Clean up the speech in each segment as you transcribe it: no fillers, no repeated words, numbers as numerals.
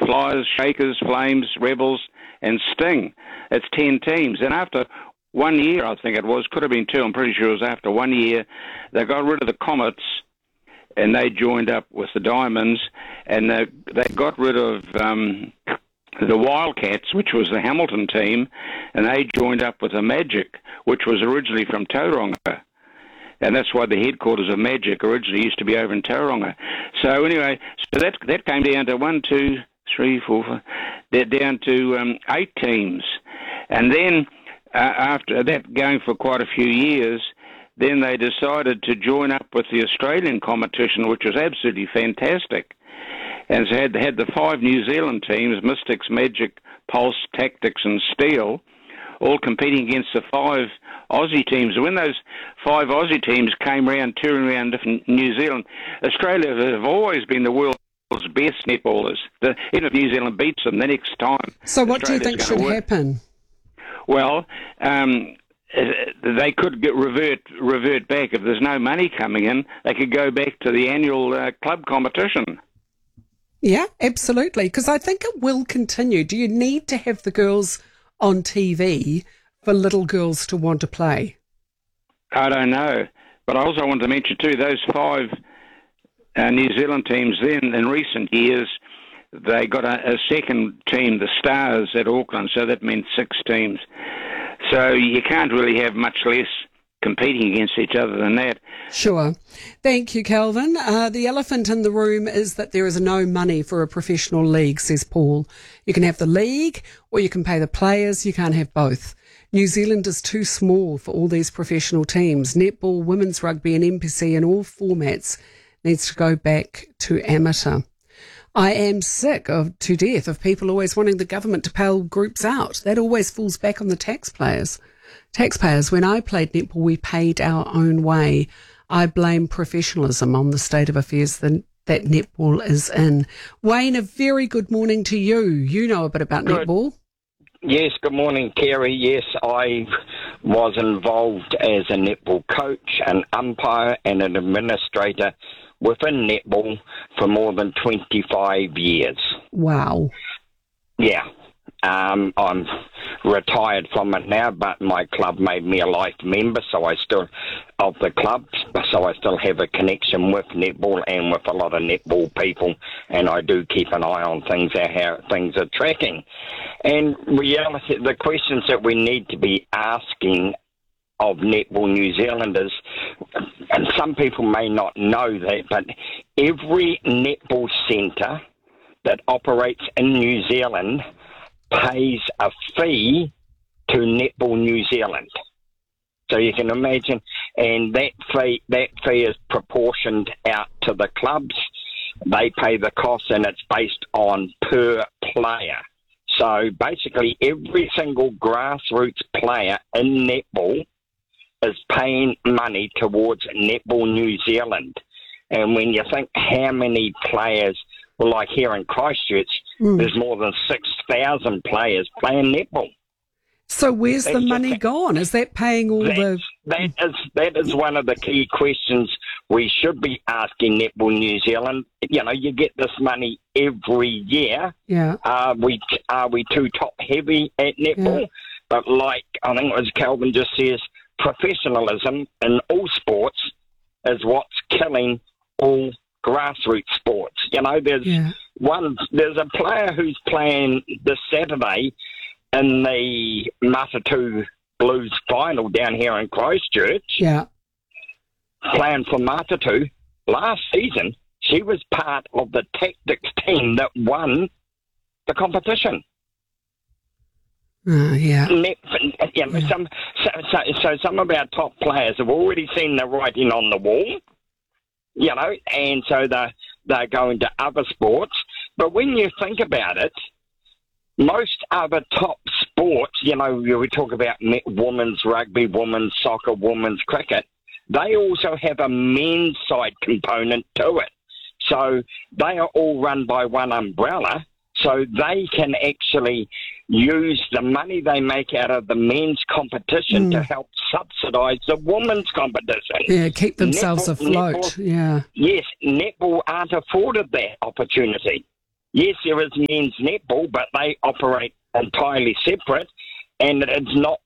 Flyers, Shakers, Flames, Rebels, and Sting. It's 10 teams. And after 1 year, I think it was, could have been 2, I'm pretty sure it was after 1 year, they got rid of the Comets and they joined up with the Diamonds, and they got rid of the Wildcats, which was the Hamilton team, and they joined up with the Magic, which was originally from Tauranga. And that's why the headquarters of Magic originally used to be over in Tauranga. So anyway, so that came down to 1, 2, 3, 4, 5. They're down to 8 teams. And then after that, going for quite a few years, then they decided to join up with the Australian competition, which was absolutely fantastic. And so had the 5 New Zealand teams, Mystics, Magic, Pulse, Tactics and Steel, all competing against the 5 Aussie teams. When those 5 Aussie teams came around, touring around different New Zealand, Australia have always been the world's best netballers. Even if New Zealand beats them the next time. So what do you think should happen? Well, they could revert back. If there's no money coming in, they could go back to the annual club competition. Yeah, absolutely, because I think it will continue. Do you need to have the girls on TV for little girls to want to play? I don't know. But I also want to mention, too, those 5 New Zealand teams then, in recent years, they got a second team, the Stars, at Auckland, so that meant 6 teams. So you can't really have much less competing against each other than that. Sure. Thank you, Calvin. The elephant in the room is that there is no money for a professional league, says Paul. You can have the league or you can pay the players. You can't have both. New Zealand is too small for all these professional teams. Netball, women's rugby and NPC in all formats needs to go back to amateur. I am sick to death of people always wanting the government to pay groups out. That always falls back on the taxpayers. When I played netball, we paid our own way. I blame professionalism on the state of affairs that netball is in. Wayne, a very good morning to you. You know a bit about netball. Yes, good morning, Kerry. Yes, I was involved as a netball coach, an umpire and an administrator within netball for more than 25 years. Wow. Yeah. I'm retired from it now, but my club made me a life member, so I still have a connection with netball and with a lot of netball people, and I do keep an eye on things, how things are tracking. And reality, the questions that we need to be asking of Netball New Zealand is, and some people may not know that, but every netball centre that operates in New Zealand pays a fee to Netball New Zealand. So you can imagine, and that fee is proportioned out to the clubs. They pay the cost, and it's based on per player. So basically, every single grassroots player in netball is paying money towards Netball New Zealand. And when you think how many players, well, like here in Christchurch, there's more than 6,000 players playing netball. So where's the money gone? Is that paying all the... That is one of the key questions we should be asking Netball New Zealand. You know, you get this money every year. Yeah. Are we too top-heavy at netball? Yeah. But like I think as Calvin just says, professionalism in all sports is what's killing all grassroots sports. You know, there's a player who's playing this Saturday in the Matatu Blues final down here in Christchurch. Yeah. Playing for Matatu. Last season, she was part of the Tactics team that won the competition. Yeah. Some of our top players have already seen the writing on the wall, you know, and so they're going to other sports. But when you think about it, most other top sports, you know, we talk about women's rugby, women's soccer, women's cricket, they also have a men's side component to it. So they are all run by one umbrella. So they can actually use the money they make out of the men's competition to help subsidise the women's competition. Yeah, keep themselves afloat. Yes, netball aren't afforded that opportunity. Yes, there is men's netball, but they operate entirely separate, and it is not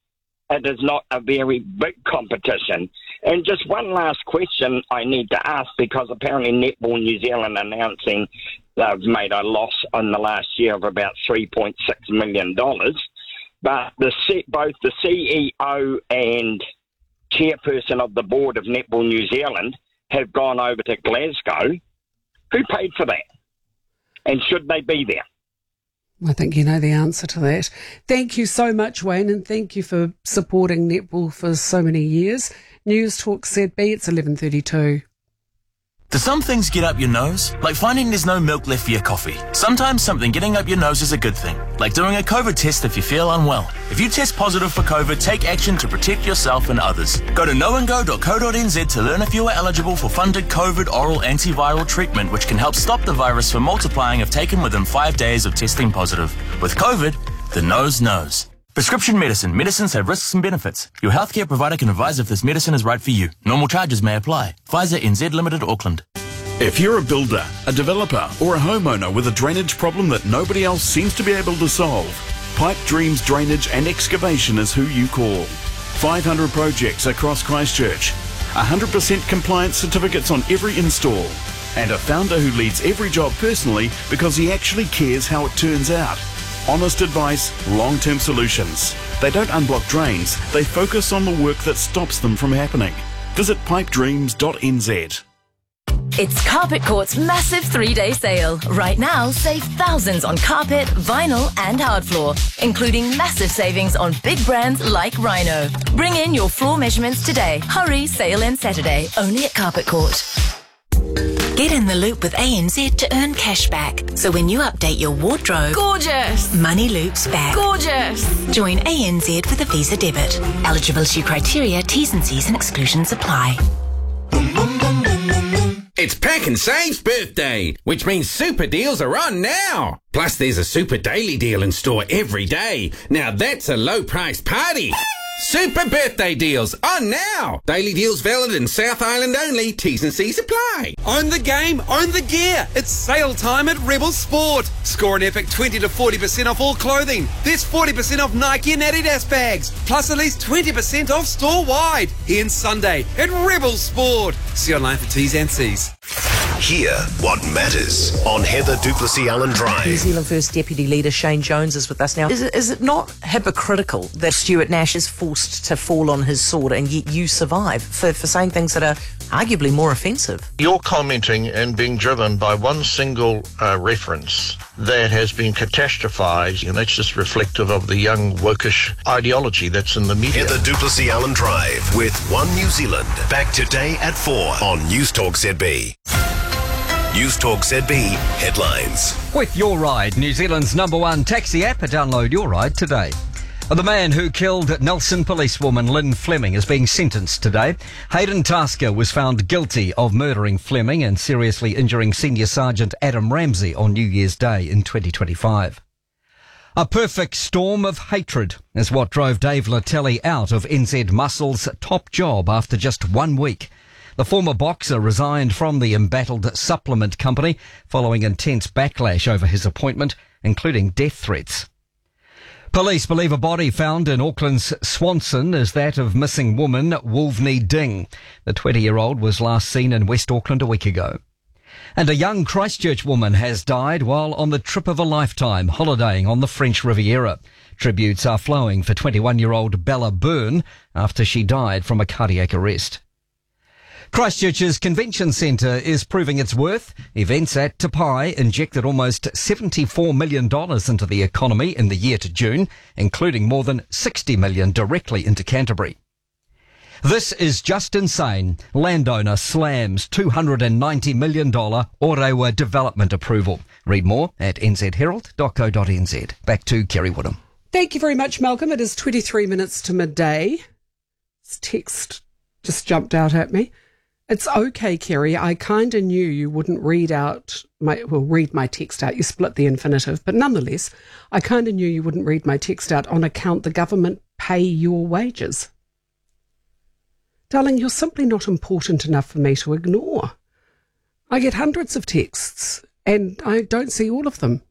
a very big competition. And just one last question I need to ask, because apparently Netball New Zealand announcing they've made a loss in the last year of about $3.6 million. But both the CEO and chairperson of the board of Netball New Zealand have gone over to Glasgow. Who paid for that? And should they be there? I think you know the answer to that. Thank you so much, Wayne, and thank you for supporting netball for so many years. News Talk ZB, it's 11:32. Do some things get up your nose? Like finding there's no milk left for your coffee. Sometimes something getting up your nose is a good thing. Like doing a COVID test if you feel unwell. If you test positive for COVID, take action to protect yourself and others. Go to knowandgo.co.nz to learn if you are eligible for funded COVID oral antiviral treatment, which can help stop the virus from multiplying if taken within 5 days of testing positive. With COVID, the nose knows. Prescription medicine. Medicines have risks and benefits. Your healthcare provider can advise if this medicine is right for you. Normal charges may apply. Pfizer NZ Limited, Auckland. If you're a builder, a developer, or a homeowner with a drainage problem that nobody else seems to be able to solve, Pipe Dreams Drainage and Excavation is who you call. 500 projects across Christchurch, 100% compliance certificates on every install, and a founder who leads every job personally because he actually cares how it turns out. Honest advice, long-term solutions. They don't unblock drains, they focus on the work that stops them from happening. Visit pipedreams.nz. It's Carpet Court's massive 3-day sale. Right now, save thousands on carpet, vinyl and hard floor, including massive savings on big brands like Rhino. Bring in your floor measurements today. Hurry, sale ends Saturday, only at Carpet Court. Get in the loop with ANZ to earn cash back. So when you update your wardrobe, Gorgeous! money loops back. Gorgeous! Join ANZ with a Visa debit. Eligibility criteria, T's and C's and exclusions apply. It's Pack and Save's birthday, which means super deals are on now. Plus, there's a super daily deal in store every day. Now that's a low price party. Super birthday deals on now. Daily deals valid in South Island only. T's and C's apply. Own the game, own the gear. It's sale time at Rebel Sport. Score an epic 20 to 40% off all clothing. There's 40% off Nike and Adidas bags. Plus at least 20% off store-wide. Here on Sunday at Rebel Sport. See online for T's and C's. Hear what matters on Heather Duplessis Allen Drive. New Zealand First Deputy Leader Shane Jones is with us now. Is it not hypocritical that Stuart Nash is forced to fall on his sword and yet you survive for saying things that are arguably more offensive? You're commenting and being driven by one single reference that has been catastrophized, and that's just reflective of the young wokish ideology that's in the media. Heather Duplessis Allen Drive with One New Zealand. Back today at 4 on News Talk ZB. News Talk ZB headlines. With Your Ride, New Zealand's #1 taxi app, download Your Ride today. The man who killed Nelson policewoman Lynn Fleming is being sentenced today. Hayden Tasker was found guilty of murdering Fleming and seriously injuring Senior Sergeant Adam Ramsey on New Year's Day in 2025. A perfect storm of hatred is what drove Dave Latelli out of NZ Muscle's top job after just 1 week. The former boxer resigned from the embattled supplement company following intense backlash over his appointment, including death threats. Police believe a body found in Auckland's Swanson is that of missing woman Wolvney Ding. The 20-year-old was last seen in West Auckland a week ago. And a young Christchurch woman has died while on the trip of a lifetime, holidaying on the French Riviera. Tributes are flowing for 21-year-old Bella Byrne after she died from a cardiac arrest. Christchurch's convention centre is proving its worth. Events at Te Pai injected almost $74 million into the economy in the year to June, including more than $60 million directly into Canterbury. This is just insane. Landowner slams $290 million Orewa development approval. Read more at nzherald.co.nz. Back to Kerry Woodham. Thank you very much, Malcolm. It is 23 minutes to midday. This text just jumped out at me. It's okay, Kerry. I kind of knew you wouldn't read my text out. You split the infinitive. But nonetheless, I kind of knew you wouldn't read my text out on account the government pay your wages. Darling, you're simply not important enough for me to ignore. I get hundreds of texts and I don't see all of them.